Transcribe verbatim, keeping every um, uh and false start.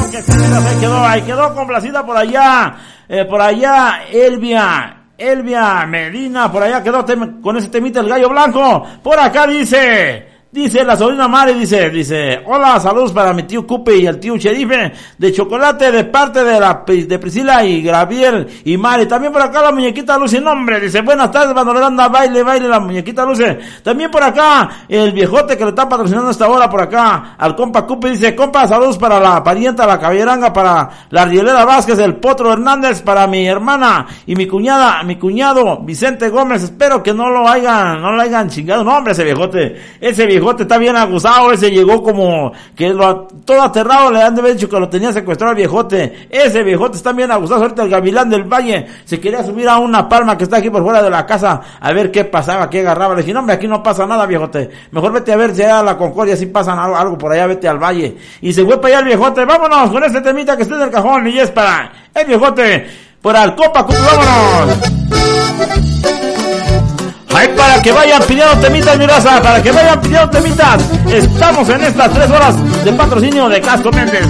que ahí quedó, ahí quedó complacida por allá, eh, por allá, Elvia, Elvia Medina, por allá quedó tem- con ese temita el gallo blanco. Por acá dice, dice la sobrina Mari, dice, dice, hola, saludos para mi tío Cupe y el tío Sherife de chocolate de parte de la de Priscila y Gabriel y Mari. También por acá la muñequita Luce, nombre, dice, buenas tardes, Bandolanda, baile, baile la muñequita Luce. También por acá el viejote que le está patrocinando esta hora por acá al compa Cupe, dice, compa, saludos para la parienta, la caballeranga, para la Rielera Vázquez, el Potro Hernández, para mi hermana y mi cuñada, mi cuñado Vicente Gómez. Espero que no lo hayan, no lo hayan chingado. No, hombre, ese viejote, ese viejote está bien aguzado, ese llegó como que lo, todo aterrado, le han de haber dicho que lo tenía secuestrado al viejote. Ese viejote está bien aguzado. Ahorita el Gavilán del Valle se quería subir a una palma que está aquí por fuera de la casa a ver qué pasaba, qué agarraba. Le dije, no, hombre, aquí no pasa nada, viejote, mejor vete a ver si a la Concordia si pasa algo, algo por allá, vete al valle. Y se fue para allá el viejote. Vámonos con este temita que está en el cajón y es para el viejote, por al Copa Cup. Vámonos. Ay, para que vayan pidiendo temitas, mi raza, para que vayan pidiendo temitas. Estamos en estas tres horas de patrocinio de Casco Méndez.